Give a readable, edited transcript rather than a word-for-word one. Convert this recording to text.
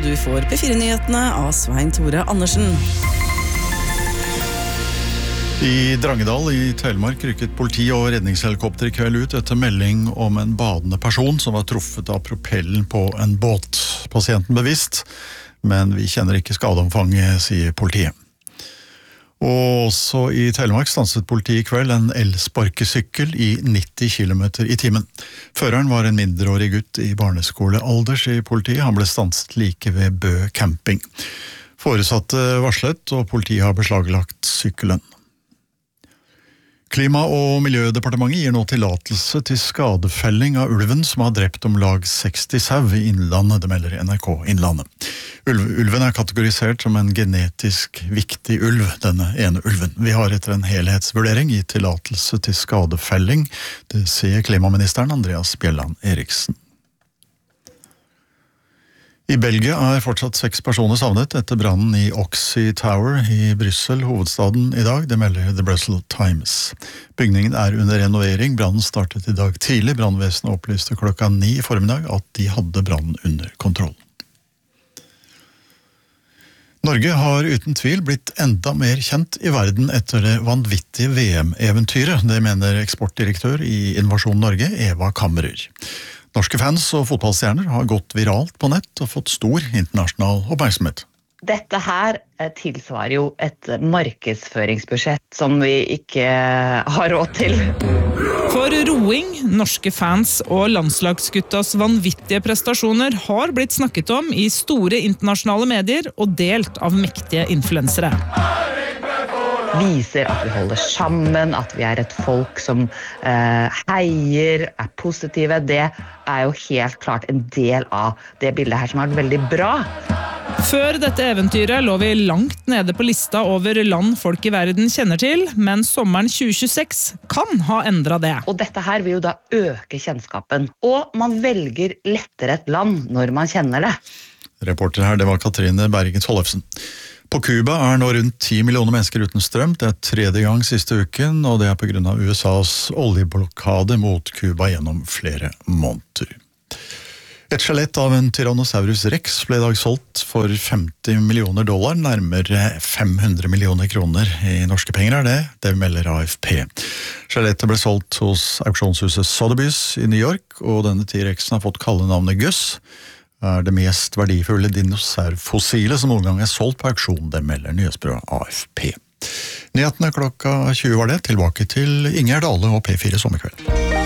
og du får P4-nyhetene av Svein Tore Andersen. I Drangedal i Telemark rykket politi og redningshelikopter i kveld ut etter melding om en badende person som var truffet av propellen på en båt. Pasienten bevisst, men vi kjenner ikke skadeomfanget, sier politiet. Og også i Telemark stanset politiet i kveld en elsparkesykkel i 90 km i timen. Føreren var en mindreårig gutt i barneskolealder, sier politiet. Han ble stanset like ved Bø camping. Foresatte varslet, og politiet har beslaglagt sykkelen. Klima- og miljødepartementet gir nå tillatelse til skadefelling av ulven som har drept om lag 60 sau i Innlandet, det melder NRK Innlandet. Ulven er kategorisert som en genetisk viktig ulv, denne ene ulven. Vi har etter en helhetsvurdering gitt tillatelse til skadefelling, det sier klimaministeren Andreas Bjelland Eriksen. I Belgia er fortsatt 6 personer savnet etter brannen i Oxy Tower i Brussel, hovedstaden i dag, det melder The Brussels Times. Bygningen er under renovering, brannen startet i dag tidlig, brannvesenet opplyste 9:00 i formiddag at de hadde brannen under kontroll. Norge har uten tvil blitt enda mer kjent i verden etter det vanvittige VM-eventyret, det mener eksportdirektør i Innovasjon Norge, Eva Kammerer. Norske fans og fotballstjerner har gått viralt på nett og fått stor internasjonal oppmerksomhet. Dette her tilsvarer jo et markedsføringsbudsjett som vi ikke har råd til. For roing, norske fans og landslagsguttas vanvittige prestasjoner har blitt snakket om i store internasjonale medier og delt av mektige influensere. Viser at vi holder sammen, at vi er et folk som heier, er positive. Det er jo helt klart en del av det bildet her som har vært veldig bra. Før dette eventyret lå vi langt nede på lista over land folk i verden kjenner til, men sommeren 2026 kan ha endret det. Og dette her vil jo da øke kjennskapen, og man velger lettere et land når man kjenner det. Reporter her, det var Katrine Bergen Tollefsen. På Cuba er nå rundt 10 millioner mennesker uten strøm. Det er 3. gang siste uken, og det er på grunn av USAs oljeblokade mot Cuba gjennom flere måneder. Et skjelett av en Tyrannosaurus Rex ble i dag solgt for $50 millioner, nærmere 500 millioner kroner i norske penger er det, det melder AFP. Skjelettet ble solgt hos auksjonshuset Sotheby's i New York, og denne T-Rexen har fått kallenavnet Gus. Er det mest verdifulle dinosaurfossilet som noen gang er solgt på auksjon, det melder nyhetsbyrået AFP. Nyhetene 20:00 var det, tilbake til Ingjerd Dale og P4 Sommerkveld.